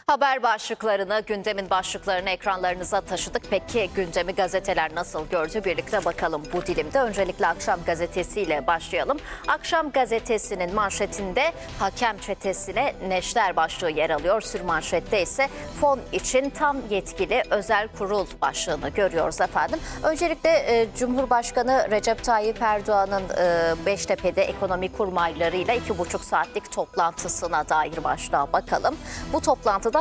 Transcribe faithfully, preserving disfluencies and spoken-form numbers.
Haber başlıklarını, gündemin başlıklarını ekranlarınıza taşıdık. Peki gündemi gazeteler nasıl gördü? Birlikte bakalım bu dilimde. Öncelikle Akşam Gazetesi'yle başlayalım. Akşam Gazetesi'nin manşetinde hakem çetesine neşter başlığı yer alıyor. Sürmanşette ise fon için tam yetkili özel kurul başlığını görüyoruz efendim. Öncelikle e, Cumhurbaşkanı Recep Tayyip Erdoğan'ın e, Beştepe'de ekonomi kurmaylarıyla iki buçuk saatlik toplantısına dair başlığa bakalım. Bu toplantıda